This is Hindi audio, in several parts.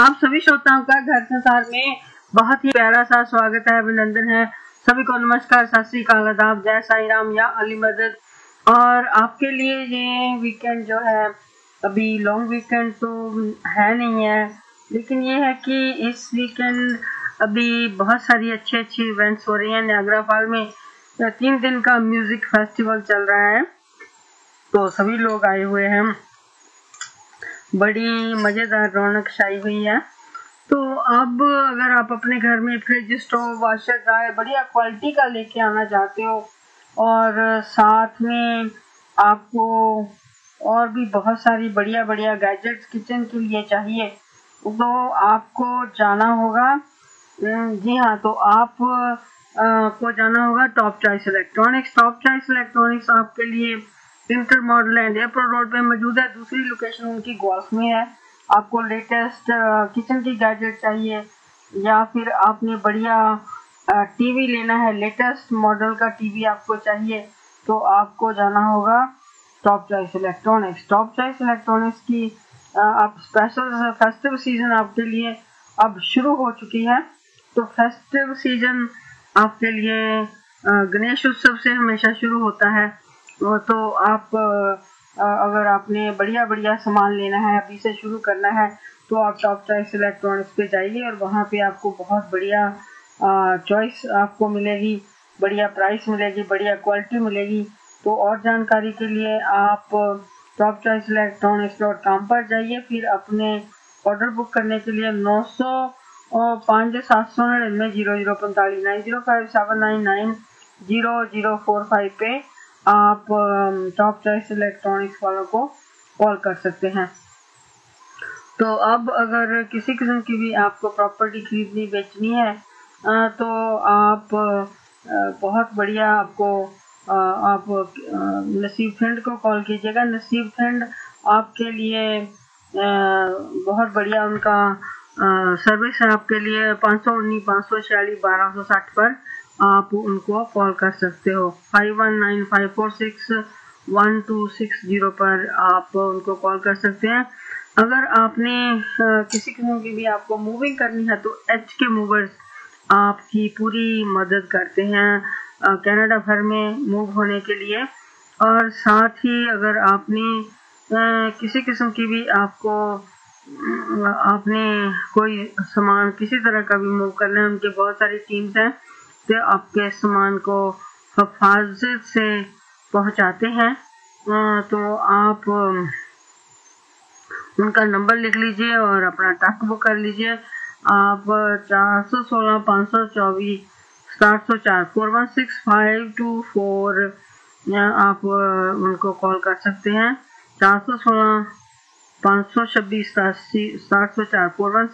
आप सभी श्रोताओं का घर संसार में बहुत ही प्यारा सा स्वागत है, अभिनंदन है। सभी को नमस्कार, सत श्री अकाल, आदाब, जय साईं राम या अली मदद। और आपके लिए ये वीकेंड जो है, अभी लॉन्ग वीकेंड तो है नहीं है, लेकिन ये है कि इस वीकेंड अभी बहुत सारी अच्छी इवेंट्स हो रही हैं। नियाग्रा फॉल में 3 दिन का म्यूजिक फेस्टिवल चल रहा है, तो सभी लोग आए हुए हैं। बड़ी मजेदार रौनक छाई हुई है। तो अब अगर आप अपने घर में फ्रिज, स्टोव, वाशर ड्रायर बढ़िया क्वालिटी का लेके आना चाहते हो और साथ में आपको और भी बहुत सारी बढ़िया गैजेट्स किचन के लिए चाहिए, तो आपको जाना होगा। जी हाँ, तो आप को जाना होगा top choice electronics. Top choice electronics आपके लिए inter model and airport road पे मौजूद है। दूसरी लोकेशन उनकी गोल्फ में है। आपको लेटेस्ट किचन की गैजेट चाहिए या फिर आपने बढ़िया टीवी लेना है, लेटेस्ट मॉडल का टीवी आपको चाहिए, तो आपको जाना होगा top choice electronics. Top choice electronics की आप स्पेशल फेस्टिव सीजन आपके लिए अब शुरू हो चुकी है। तो फेस्टिव सीजन आपके लिए गणेश उत्सव से हमेशा शुरू होता है। तो आप अगर आपने बढ़िया सामान लेना है, अभी से शुरू करना है, तो आप टॉप चॉइस इलेक्ट्रॉनिक्स पे जाइए और वहाँ पे आपको बहुत बढ़िया चॉइस आपको मिलेगी, बढ़िया प्राइस मिलेगी, बढ़िया क्वालिटी मिलेगी। तो और जानकारी के लिए आप टॉप चॉइस electronics.com पर जाइए। फिर अपने ऑर्डर बुक करने के लिए 905-799-0045 पे आप टॉप चॉइस इलेक्ट्रॉनिक्स वालों को कॉल कर सकते हैं। तो अब अगर किसी किस्म की भी आपको प्रॉपर्टी खरीदनी बेचनी है, तो आप बहुत बढ़िया आप नसीब फ्रेंड को कॉल कीजिएगा। नसीब फ्रेंड आपके लिए बहुत बढ़िया उनका सर्विस है आपके लिए। 519-546-1260 पर आप उनको कॉल कर सकते हो। 5195461260 पर आप उनको कॉल कर सकते हैं। अगर आपने किसी किस्म की भी आपको मूविंग करनी है, तो HK मूवर्स आपकी पूरी मदद करते हैं कनाडा भर में मूव होने के लिए। और साथ ही अगर आपने किसी किस्म की भी आपने कोई सामान किसी तरह का भी मूव करना है, उनके बहुत सारी टीम्स हैं, तो आपके सामान को हिफाजत से पहुंचाते हैं। तो आप उनका नंबर लिख लीजिए और अपना ट्रक बुक कर लीजिए। आप 416-524-704 416-524 आप उनको कॉल कर सकते हैं। 416-526-704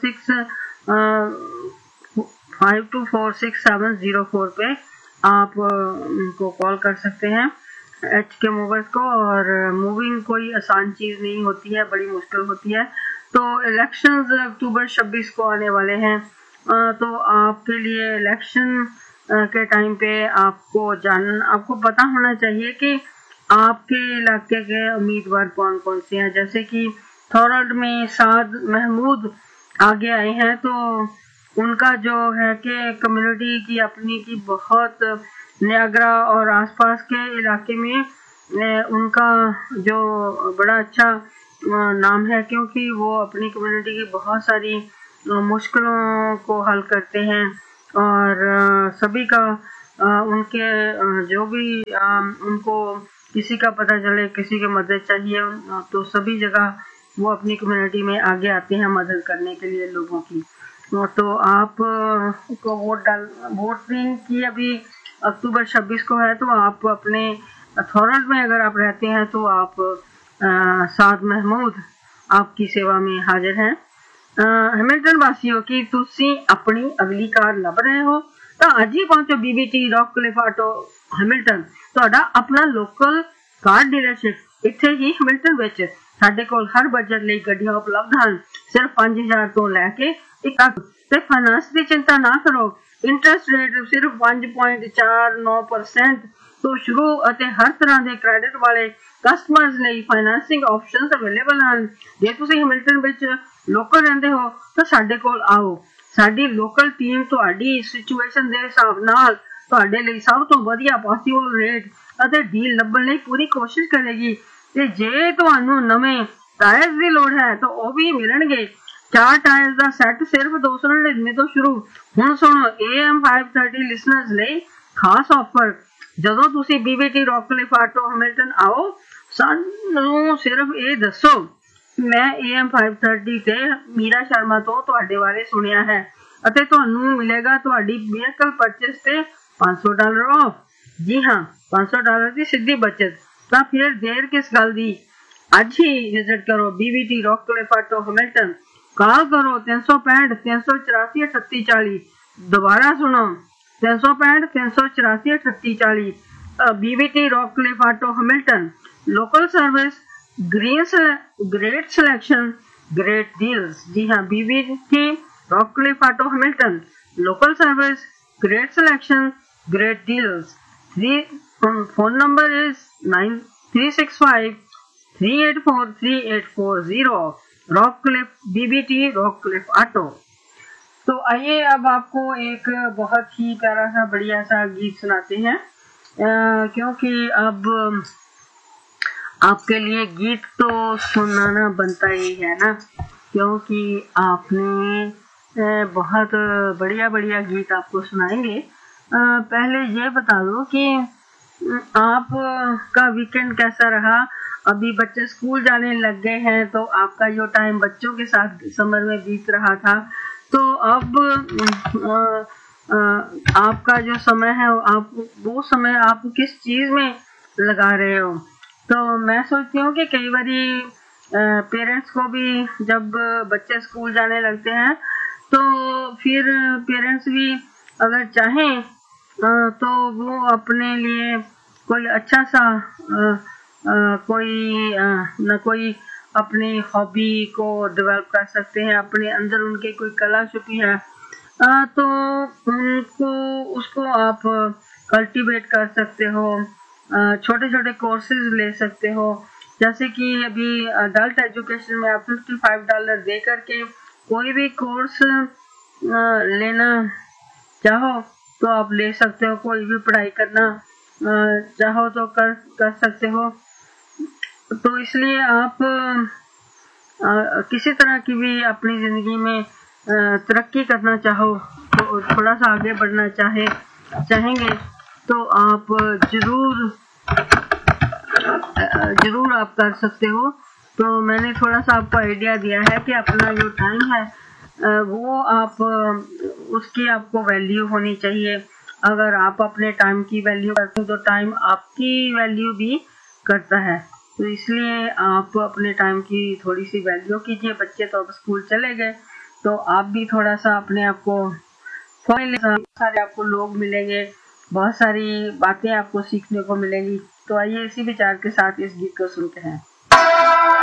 416-524-6704 पे आप उनको कॉल कर सकते हैं, HK मूवर्स को। और मूविंग कोई आसान चीज नहीं होती है, बड़ी मुश्किल होती है। तो इलेक्शंस अक्टूबर 26 को आने वाले हैं, तो आपके लिए इलेक्शन के टाइम पे आपको पता होना चाहिए कि आपके इलाके के उम्मीदवार कौन कौन से हैं। जैसे कि थॉरल्ड में साद महमूद आगे आए हैं, तो उनका जो है कि कम्युनिटी की अपनी की बहुत नियाग्रा और आसपास के इलाके में उनका जो बड़ा अच्छा नाम है, क्योंकि वो अपनी कम्युनिटी की बहुत सारी मुश्किलों को हल करते हैं। और सभी का उनके जो भी उनको किसी का पता चले, किसी की मदद चाहिए, तो सभी जगह वो अपनी कम्युनिटी में आगे आते हैं मदद करने के लिए लोगों की। तो आप को वोटिंग की अभी अक्टूबर 26 को है, तो आप अपने थॉरल्ड में अगर आप रहते हैं, तो आप साद महमूद आपकी सेवा में हाजिर हैं। हैमिल्टन वासियों की तुसी अपनी अगली कार ਲੱਭ ਰਹੇ ਹੋ ਤਾਂ ਅੱਜ ਹੀ ਪਹੁੰਚੋ BBT rock cliff auto Hamilton, ਤੁਹਾਡਾ ਆਪਣਾ ਲੋਕਲ ਕਾਰ ਡੀਲਰਸ਼ਿਪ ਇੱਥੇ ਹੀ ਹੈਮਿਲਟਨ ਵਿੱਚ। ਸਾਡੇ ਕੋਲ ਹਰ ਬਜਟ ਲਈ ਗੱਡੀਆਂ ਉਪਲਬਧ ਹਨ। ਸਿਰਫ 5000 ਤੋਂ ਲੈ ਕੇ 1 ਲੱਖ ਤੇ ਫਾਈਨਾਂਸ ਦੀ ਚਿੰਤਾ ਨਾ ਕਰੋ। इंटरेस्ट रेट सिर्फ 5.49% तो शुरू ਅਤੇ हर तरह के क्रेडिट वाले कस्टमर्स ਲਈ फाइनेंसिंग ऑप्शंस अवेलेबल ਹਨ। ਜੇ ਤੁਸੀਂ ਹੈਮਿਲਟਨ ਵਿੱਚ ਲੋਕਲ ਰਹਿੰਦੇ ਹੋ ਤਾਂ ਸਾਡੇ ਕੋਲ ਆਓ। ਸਾਡੀ ਲੋਕਲ ਟੀਮ ਤੁਹਾਡੀ ਸਿਚੁਏਸ਼ਨ ਦੇ ਹਿਸਾਬ ਨਾਲ ਤੁਹਾਡੇ ਲਈ ਸਭ ਤੋਂ ਵਧੀਆ ਪੋਸੀਬਲ ਰੇਟ ਅਤੇ ਡੀਲ ਲੱਭਣ ਲਈ ਪੂਰੀ ਕੋਸ਼ਿਸ਼ ਕਰੇਗੀ। ਤੇ ਜੇ ਤੁਹਾਨੂੰ ਨਵੇਂ ਟਾਇਰਸ ਦੀ ਲੋੜ ਹੈ ਤਾਂ ਉਹ ਵੀ ਮਿਲਣਗੇ। 4 ਟਾਇਰਸ ਦਾ ਸੈੱਟ ਸਿਰਫ 299 ਤੋਂ ਸ਼ੁਰੂ। ਹੁਣ ਸੁਣੋ AM530 ਲਿਸਨਰਸ ਲਈ ਖਾਸ ਆਫਰ। ਜਦੋਂ ਤੁਸੀਂ BBT rock cliff auto Hamilton ਆਓ ਸਾਨੂੰ ਸਿਰਫ ਇਹ ਦੱਸੋ ਮੈਂ AM530 ਤੇ ਮੀਰਾ ਸ਼ਰਮਾ ਤੋਂ ਤੁਹਾਡੇ ਬਾਰੇ ਸੁਣਿਆ ਹੈ ਅਤੇ ਤੁਹਾਨੂੰ ਮਿਲੇਗਾ ਤੁਹਾਡੀ ਵਹੀਕਲ ਪਰਚੇਸ ਤੇ $500 ਆਫ। जी हाँ, $500 की सीधी बचत। तो फिर देर किस गल दी, आज ही विजिट करो BBT rock कलिफ auto Hamilton. Call करो 365 384 3840। दोबारा सुनो 365 384 3840। BBT rock कलिफ auto Hamilton. Local service, great selection, great deals. जी हाँ, BBT rock कलिफ auto Hamilton. Local service, great selection, great deals. Phone number is 9365 384 3840। Rock Cliff BBT rock Cliff auto. तो आइए अब आपको एक बहुत ही प्यारा सा बढ़िया सा गीत सुनाते हैं, क्योंकि अब आपके लिए गीत तो सुनाना बनता ही है ना, क्योंकि आपने बहुत बढ़िया बढ़िया गीत आपको सुनाएंगे। पहले ये बता दो कि आप का वीकेंड कैसा रहा। अभी बच्चे स्कूल जाने लग गए हैं तो आपका जो टाइम बच्चों के साथ समर में बीत रहा था, तो अब आपका जो समय है आप वो समय आप किस चीज़ में लगा रहे हो। तो मैं सोचती हूँ कि कई बारी पेरेंट्स को भी जब बच्चे स्कूल जाने लगते हैं तो फिर पेरेंट्स भी अगर चाहें तो वो अपने लिए कोई अच्छा सा कोई अपनी हॉबी को डेवलप कर सकते हैं। अपने अंदर उनके कोई कला छुपी है तो उनको उसको आप कल्टीवेट कर सकते हो। छोटे छोटे कोर्सेज ले सकते हो, जैसे कि अभी अडल्ट एजुकेशन में आप $55 दे करके कोई भी कोर्स लेना चाहो तो आप ले सकते हो। कोई भी पढ़ाई करना चाहो तो कर सकते हो। तो इसलिए आप किसी तरह की भी अपनी ज़िंदगी में तरक्की करना चाहो तो थोड़ा सा आगे बढ़ना चाहेंगे तो आप ज़रूर आप कर सकते हो। तो मैंने थोड़ा सा आपको आइडिया दिया है कि अपना जो टाइम है वो आप उसकी आपको वैल्यू होनी चाहिए। अगर आप अपने टाइम की वैल्यू करते हो तो टाइम आपकी वैल्यू भी करता है। तो इसलिए आप अपने टाइम की थोड़ी सी वैल्यू कीजिए। बच्चे तो अब स्कूल चले गए तो आप भी थोड़ा सा अपने आप को सारे आपको लोग मिलेंगे, बहुत सारी बातें आपको सीखने को मिलेंगी। तो आइए इसी विचार के साथ इस गीत को सुनते हैं।